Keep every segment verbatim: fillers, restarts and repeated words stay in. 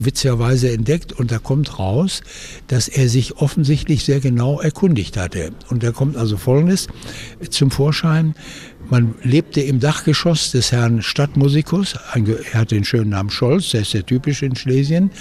witzigerweise entdeckt und da kommt raus, dass er sich offensichtlich sehr genau erkundigt hatte. Und da kommt also Folgendes zum Vorschein. Man lebte im Dachgeschoss des Herrn Stadtmusikus, er hat den schönen Namen Scholz, der ist sehr typisch in Schlesien.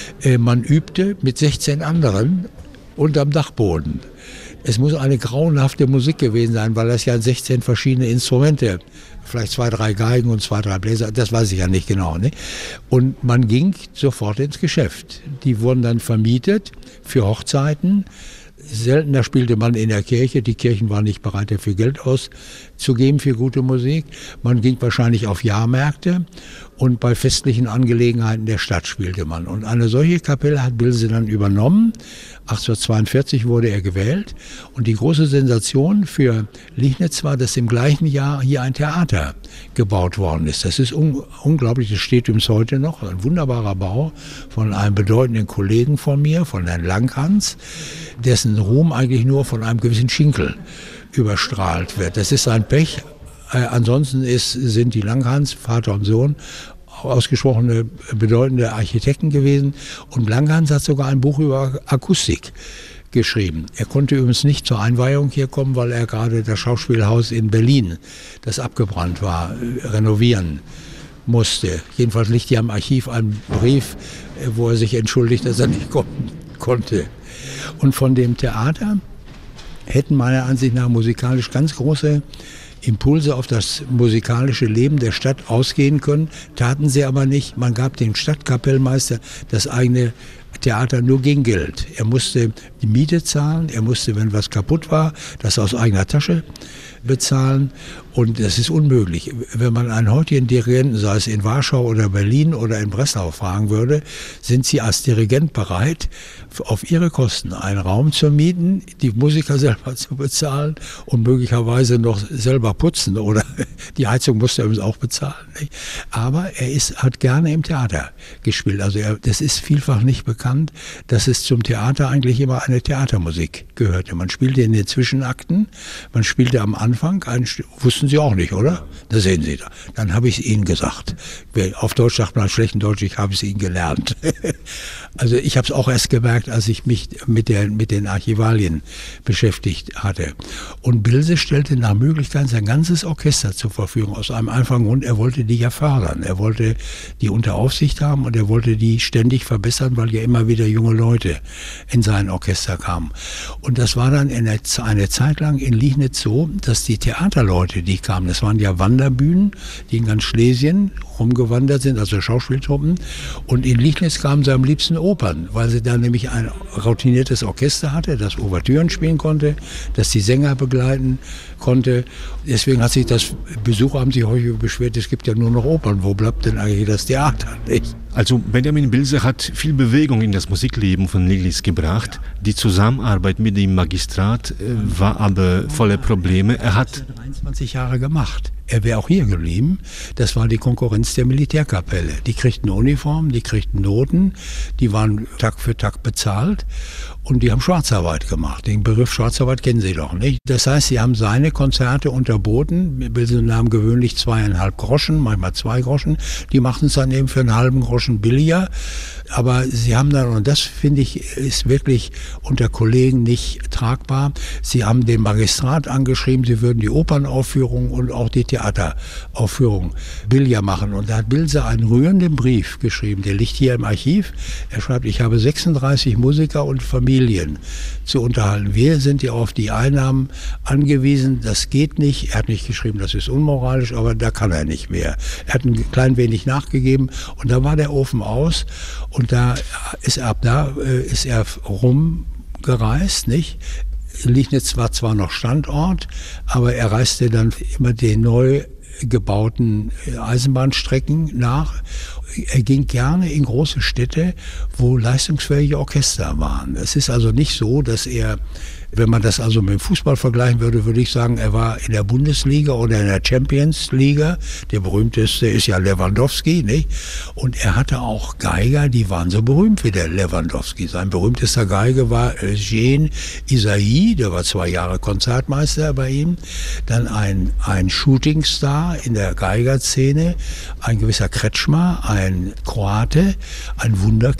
Man übte mit sechzehn anderen unterm Dachboden. Es muss eine grauenhafte Musik gewesen sein, weil das ja sechzehn verschiedene Instrumente, vielleicht zwei, drei Geigen und zwei, drei Bläser, das weiß ich ja nicht genau. Ne? Und man ging sofort ins Geschäft. Die wurden dann vermietet für Hochzeiten. Seltener spielte man in der Kirche, die Kirchen waren nicht bereit, dafür Geld auszugeben für gute Musik. Man ging wahrscheinlich auf Jahrmärkte und bei festlichen Angelegenheiten der Stadt spielte man. Und eine solche Kapelle hat Bilse dann übernommen. achtzehnhundertzweiundvierzig wurde er gewählt und die große Sensation für Liegnitz war, dass im gleichen Jahr hier ein Theater gebaut worden ist. Das ist un- unglaublich, das steht uns heute noch, ein wunderbarer Bau von einem bedeutenden Kollegen von mir, von Herrn Langhans, dessen Ruhm eigentlich nur von einem gewissen Schinkel überstrahlt wird. Das ist sein Pech. Äh, ansonsten ist, sind die Langhans, Vater und Sohn, ausgesprochene bedeutende Architekten gewesen. Und Langhans hat sogar ein Buch über Akustik geschrieben. Er konnte übrigens nicht zur Einweihung hier kommen, weil er gerade das Schauspielhaus in Berlin, das abgebrannt war, renovieren musste. Jedenfalls liegt hier im Archiv ein Brief, wo er sich entschuldigt, dass er nicht kommen konnte. Und von dem Theater hätten meiner Ansicht nach musikalisch ganz große Impulse auf das musikalische Leben der Stadt ausgehen können, taten sie aber nicht. Man gab dem Stadtkapellmeister das eigene Theater nur gegen Geld. Er musste die Miete zahlen, er musste, wenn was kaputt war, das aus eigener Tasche bezahlen. Und das ist unmöglich. Wenn man einen heutigen Dirigenten, sei es in Warschau oder Berlin oder in Breslau, fragen würde, sind Sie als Dirigent bereit, auf Ihre Kosten einen Raum zu mieten, die Musiker selber zu bezahlen und möglicherweise noch selber putzen oder die Heizung musste er übrigens auch bezahlen. Nicht? Aber er ist, hat gerne im Theater gespielt. Also er, das ist vielfach nicht bekannt, dass es zum Theater eigentlich immer eine Theatermusik gehörte. Man spielte in den Zwischenakten, man spielte am Anfang, ein, wussten Sie auch nicht, oder? Da sehen Sie da. Dann habe ich es Ihnen gesagt. Auf Deutsch sagt man schlechten Deutsch, ich habe es Ihnen gelernt. Also ich habe es auch erst gemerkt, als ich mich mit, der, mit den Archivalien beschäftigt hatte. Und Bilse stellte nach Möglichkeit sein ganzes Orchester zur Verfügung. Aus einem einfachen Grund, er wollte die ja fördern. Er wollte die unter Aufsicht haben und er wollte die ständig verbessern, weil ja immer wieder junge Leute in sein Orchester kamen. Und das war dann in der, eine Zeit lang in Liegnitz so, dass die Theaterleute, die kamen, das waren ja Wanderbühnen, die in ganz Schlesien rumgewandert sind, also Schauspieltruppen. Und in Liegnitz kamen sie am liebsten Opern, weil sie da nämlich ein routiniertes Orchester hatte, das Ouvertüren spielen konnte, das die Sänger begleiten konnte. Deswegen hat sich das, Besucher haben sich häufig beschwert, es gibt ja nur noch Opern, wo bleibt denn eigentlich das Theater, nicht? Also Benjamin Bilse hat viel Bewegung in das Musikleben von Liegnitz gebracht. Die Zusammenarbeit mit dem Magistrat äh, war aber voller Probleme. Er hat dreiundzwanzig Jahre gemacht. Er wäre auch hier geblieben. Das war die Konkurrenz der Militärkapelle. Die kriegten Uniformen, die kriegten Noten, die waren Tag für Tag bezahlt und die haben Schwarzarbeit gemacht. Den Begriff Schwarzarbeit kennen Sie doch nicht. Das heißt, sie haben seine Konzerte unterboten. Bilse nahm gewöhnlich zweieinhalb Groschen, manchmal zwei Groschen. Die machten es dann eben für einen halben Groschen billiger. Aber sie haben dann, und das finde ich, ist wirklich unter Kollegen nicht tragbar, sie haben den Magistrat angeschrieben, sie würden die Opernaufführung und auch die Theateraufführung billiger machen. Und da hat Bilse einen rührenden Brief geschrieben, der liegt hier im Archiv. Er schreibt, ich habe sechsunddreißig Musiker und Familien zu unterhalten. Wir sind ja auf die Einnahmen angewiesen, das geht nicht. Er hat nicht geschrieben, das ist unmoralisch, aber da kann er nicht mehr. Er hat ein klein wenig nachgegeben und da war der Ofen aus. Und da ist er ab da ist er rumgereist, nicht? Liegnitz war zwar noch Standort, aber er reiste dann immer den neu gebauten Eisenbahnstrecken nach. Er ging gerne in große Städte, wo leistungsfähige Orchester waren. Es ist also nicht so, dass er, wenn man das also mit dem Fußball vergleichen würde, würde ich sagen, er war in der Bundesliga oder in der Champions Liga. Der berühmteste ist ja Lewandowski, nicht? Und er hatte auch Geiger, die waren so berühmt wie der Lewandowski. Sein berühmtester Geiger war Eugène Ysaÿe, der war zwei Jahre Konzertmeister bei ihm. Dann ein, ein Shootingstar in der Geigerszene, ein gewisser Kretschmer, ein Kroate, ein Wunderkind.